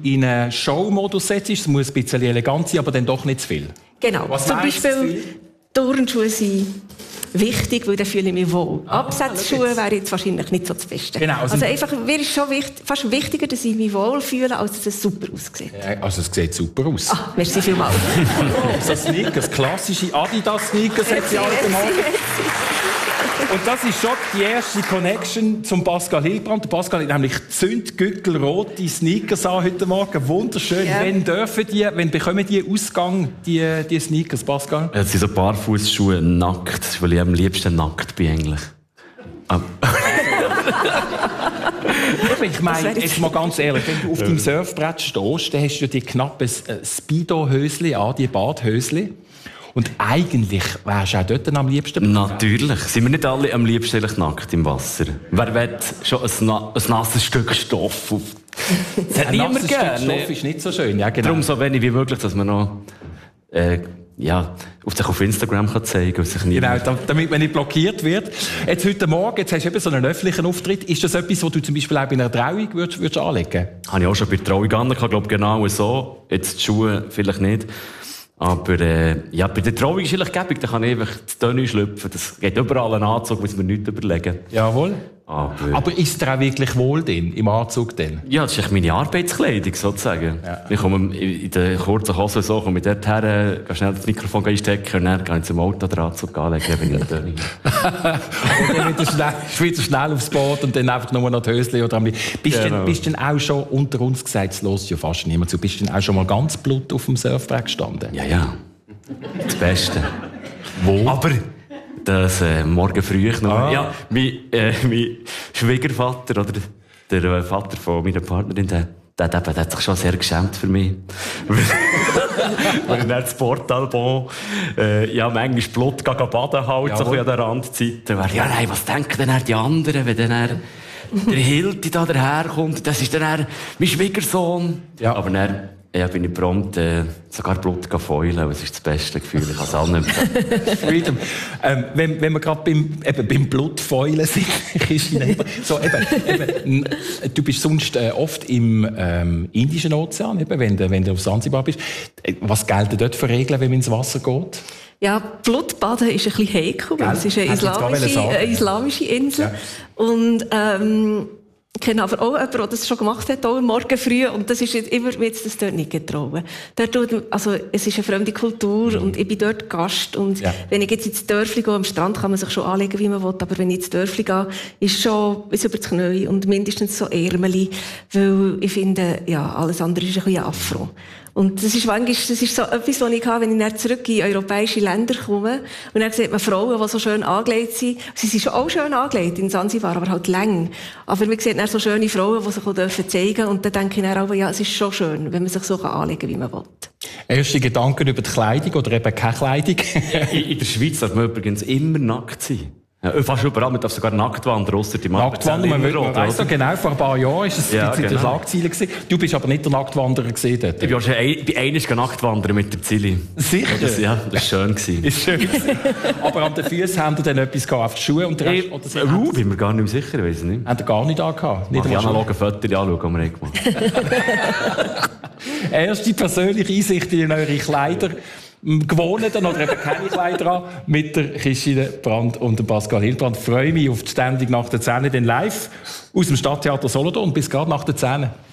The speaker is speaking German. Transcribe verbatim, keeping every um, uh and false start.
in einen Show-Modus setzt. Es muss ein bisschen elegant sein, aber dann doch nicht zu viel. Was Zum Beispiel Turnschuhe sind wichtig, weil dann fühle ich mich wohl. Ah, Absatzschuhe wären jetzt wahrscheinlich nicht so das Beste. Genau, also, also einfach, mir ist schon wichtig, fast wichtiger, dass ich mich wohl fühle, als dass es super aussieht. Ja, also es sieht super aus. Ah, merci vielmals. So Sneakers, klassische Adidas-Sneakers hat sie alle gemacht. Und das ist schon die erste Connection zum Pascal Hilbrand. Der Pascal hat nämlich zündgückelrote Sneakers an heute Morgen. Wunderschön. Ja. Wann dürfen die, wann bekommen die Ausgang, die, die Sneakers, Pascal? Es sind so Barfußschuhe nackt, weil ich am liebsten nackt bin eigentlich. Ich meine, jetzt mal ganz ehrlich, wenn du auf deinem Surfbrett stehst, dann hast du die knappen Speedo-Hösli an, die Badhösli. Und eigentlich wärst du auch dort am liebsten. Natürlich. Sind wir nicht alle am liebsten nackt im Wasser? Wer will schon ein, na- ein nasses Stück Stoff auf... Das hat ein niemand gerne. Stück Stoff ist nicht so schön. Ja, genau. Darum so wenig wie möglich, dass man noch... Äh, ja, auf sich auf Instagram kann zeigen kann. Sich genau, damit man nicht blockiert wird. Jetzt heute Morgen, jetzt hast du eben so einen öffentlichen Auftritt. Ist das etwas, was du zum Beispiel auch bei einer Trauung würdest, würdest anlegen? Habe ich auch schon bei der Trauung an. Ich glaube genau so. Jetzt die Schuhe vielleicht nicht. Aber äh, ja, bei der Trauung ist es gäbig, da kann ich einfach das Tönni schlüpfen. Das geht überall einen Anzug, muss man nichts überlegen. Jawohl. Aber, Aber ist dir auch wirklich wohl denn, im Anzug denn? Ja, das ist echt meine Arbeitskleidung, sozusagen. Ja. Ich komme in der kurzen Hose so, komme ich dort her, gehe schnell das Mikrofon einstecken und dann gehe ich zum Auto den Anzug anlegen, wenn ich einen Tönni habe. Und dann wieder schnell, wieder schnell aufs Boot und dann einfach nur noch die Hösli oder am Bist du genau. denn, denn auch schon, unter uns gesagt, es hört ja fast niemand zu, bist du denn auch schon mal ganz blut auf dem Surfbrett gestanden? Ja, ja. Das Beste. Wo? Aber... Das äh, morgen früh noch. Ah. Ja, mein, äh, mein Schwiegervater oder der äh, Vater von meiner Partnerin, der, der, der, der hat sich schon sehr geschämt für mich. Weil ich dann das Portalbon, äh, ja, manchmal Blut gehen baden halt, ja, so an der Randzeit. Ja, nein, was denken denn die anderen, wenn dann der Hilti da daherkommt? Das ist dann mein Schwiegersohn. Ja. Aber dann, ja, bin ich prompt äh, sogar Blut feulen. Das ist das beste Gefühl. Ich kann es auch nicht mehr. Freedom. Ähm, wenn, wenn wir gerade beim, eben, beim Blutfeulen sind, Christine, so, eben, eben, du bist sonst äh, oft im ähm, Indischen Ozean, eben, wenn, du, wenn du auf Sansibar bist. Was gelten dort für Regeln, wenn man ins Wasser geht? Ja, Blutbaden ist ein bisschen heikel, weil es ist eine islamische, eine islamische Insel. Ja. Und, ähm, ich kenne aber auch jemanden, der das schon gemacht hat, auch am Morgen früh. Und das ist immer, mir jetzt das dort nicht getrauen. Dort, also, es ist eine fremde Kultur mhm. und ich bin dort Gast. Und ja. wenn ich jetzt ins Dörfli gehe, am Strand kann man sich schon anlegen, wie man will. Aber wenn ich ins Dörfli gehe, ist schon bis über das Knie und mindestens so Ärmeli. Weil ich finde, ja, alles andere ist ein bisschen Afro. Und das ist manchmal, das ist so etwas, was ich habe, wenn ich dann zurück in europäische Länder komme. Und dann sieht man Frauen, die so schön angelegt sind. Sie sind schon auch schön angelegt in Sansibar, aber halt lang. Aber man sieht dann so schöne Frauen, die sich auch zeigen dürfen. Und dann denke ich dann auch, ja, es ist schon schön, wenn man sich so anlegen kann, wie man will. Erste Gedanken über die Kleidung oder eben keine Kleidung? in, in der Schweiz darf man übrigens immer nackt sein. Ja, fast überall, man darf sogar nackt wandern, ausser die Nacktwandern, man, man weiss doch genau, vor ein paar Jahren war es ja, in der genau. Schlagzeile gewesen. Du bist aber nicht der Nacktwanderer gewesen dort. Ich bin auch schon ein, bei einmal nackt wandern mit der Zilli. Sicher? Das, ja, das war schön gewesen. Ist schön gewesen. Aber an den Füßen haben wir dann etwas gehabt, auf die Schuhe und der Rest, oder so. Uh, bin mir gar nicht mehr sicher, weiss ich nicht. Haben wir gar nicht angehabt? Nicht die analogen Fotos anschauen, die wir gemacht haben. Erste persönliche Einsicht in eure Kleider. Gewonnen oder eben keine Kleider an, mit der Christine Brandt und dem Pascal Hilbrand. Ich freue mich auf die Ständig nach der Zähne, den live aus dem Stadttheater Solothurn bis gerade nach der Zähne.